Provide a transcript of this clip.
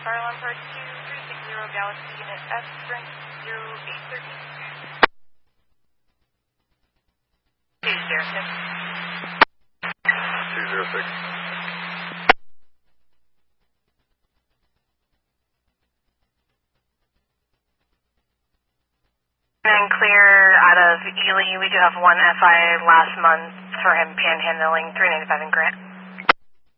fire alarm charge 2360 Galaxy Unit S, Sprint 0813. 206. And clear out of Ely. We do have one FI last month for him panhandling 395 in Grant.